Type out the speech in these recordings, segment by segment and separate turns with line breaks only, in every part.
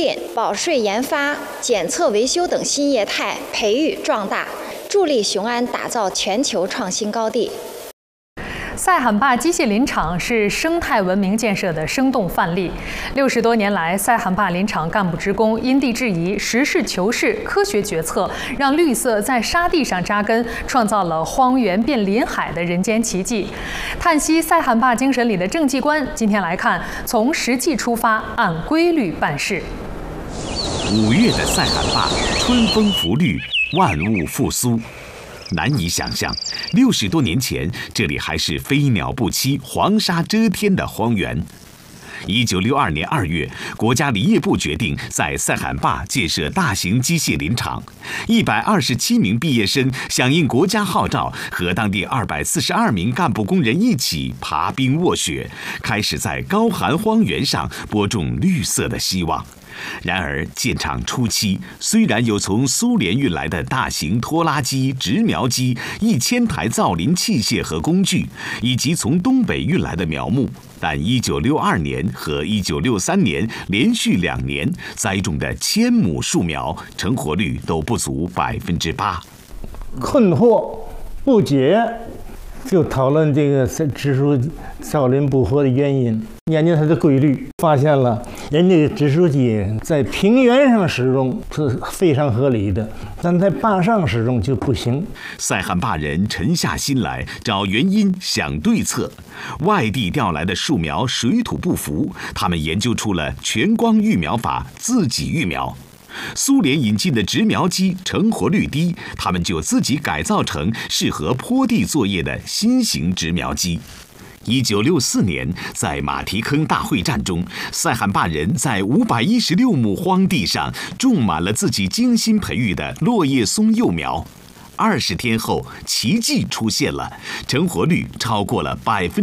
炼、保税研发、检测维修等新业态培育壮大，助力雄安打造全球创新高地。
赛罕坝机械林场是生态文明建设的生动范例。60多年来，赛罕坝林场干部职工因地制宜、实事求是、科学决策，让绿色在沙地上扎根，创造了荒原变林海的人间奇迹。叹息赛罕坝精神里的政绩观，今天来看，从实际出发，按规律办事。
5月的赛罕坝，春风拂绿，万物复苏。难以想象，60多年前，这里还是飞鸟不栖、黄沙遮天的荒原。1962年2月，国家林业部决定在赛罕坝建设大型机械林场，127名毕业生响应国家号召，和当地242名干部工人一起爬冰卧雪，开始在高寒荒原上播种绿色的希望。然而，建厂初期，虽然有从苏联运来的大型拖拉机、植苗机、1000台造林器械和工具，以及从东北运来的苗木，但1962年和1963年连续2年栽种的1000亩树苗成活率都不足8%。
困惑不解，就讨论这个植树造林不活的原因，研究它的规律，发现了人这个植树机在平原上使用是非常合理的，但在坝上使用就不行。
赛罕坝人沉下心来找原因、想对策。外地调来的树苗水土不服，他们研究出了全光育苗法，自己育苗。苏联引进的植苗机成活率低，他们就自己改造成适合坡地作业的新型植苗机。1964年，在马蹄坑大会战中，赛罕坝人在516亩荒地上种满了自己精心培育的落叶松幼苗。20天后，奇迹出现了，成活率超过了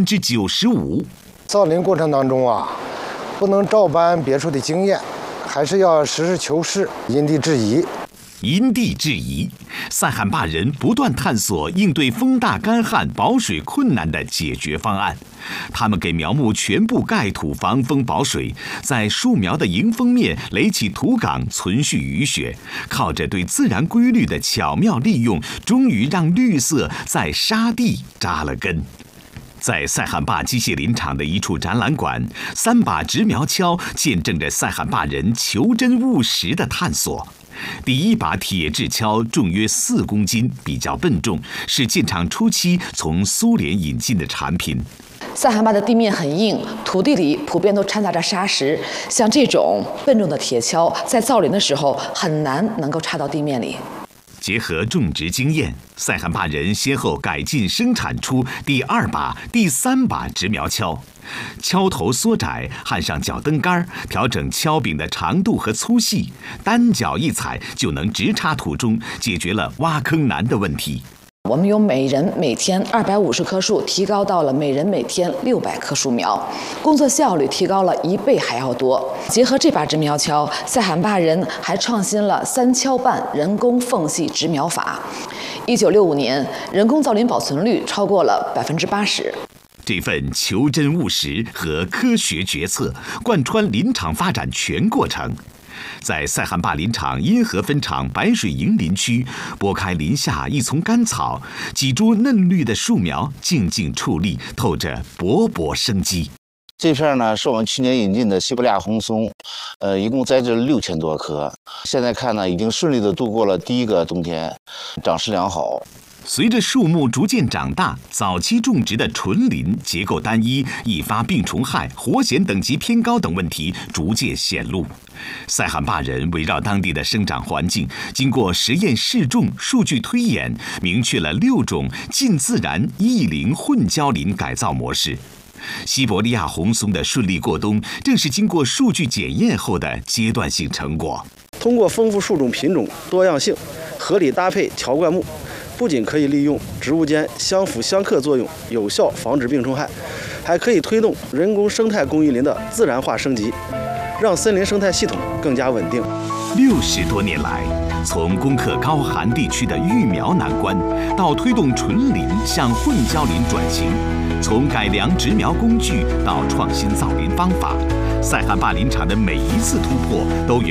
95%。
造林过程当中啊，不能照搬别处的经验，还是要实事求是，因地制宜。
因地制宜，赛罕坝人不断探索应对风大干旱、保水困难的解决方案。他们给苗木全部盖土防风保水，在树苗的迎风面垒起土岗，存蓄雨雪。靠着对自然规律的巧妙利用，终于让绿色在沙地扎了根。在赛罕坝机械林场的一处展览馆，3把植苗锹见证着赛罕坝人求真务实的探索。第一把铁制锹重约4公斤，比较笨重，是建厂初期从苏联引进的产品。
赛罕坝的地面很硬，土地里普遍都掺杂着沙石，像这种笨重的铁锹，在造林的时候很难能够插到地面里。
结合种植经验，赛罕坝人先后改进生产出第2把、第3把植苗锹。锹头缩窄，焊上脚蹬杆，调整锹柄的长度和粗细，单脚一踩就能直插土中，解决了挖坑难的问题。
我们由每人每天250棵树提高到了每人每天600棵树苗，工作效率提高了1倍还要多。结合这把植苗锹，赛罕坝人还创新了3锹半人工缝隙植苗法。1965年，人工造林保存率超过了80%。
这份求真务实和科学决策贯穿林场发展全过程。在赛罕坝林场因河分场白水营林区，拨开林下一丛干草，几株嫩绿的树苗静静矗立，透着勃勃生机。
这片呢是我们去年引进的西伯利亚红松，一共栽植了6000多棵。现在看呢，已经顺利地度过了第一个冬天，长势良好。
随着树木逐渐长大，早期种植的纯林结构单一，易发病虫害、活碱等级偏高等问题逐渐显露。赛罕坝人围绕当地的生长环境，经过实验试种、数据推演，明确了6种近自然异林混交林改造模式。西伯利亚红松的顺利过冬，正是经过数据检验后的阶段性成果。
通过丰富树种品种多样性，合理搭配调灌木，不仅可以利用植物间相辅相克作用，有效防止病虫害，还可以推动人工生态公益林的自然化升级，让森林生态系统更加稳定。
60多年来，从攻克高寒地区的育苗难关，到推动纯林向混交林转型，从改良植苗工具到创新造林方法，赛罕坝林场的每一次突破都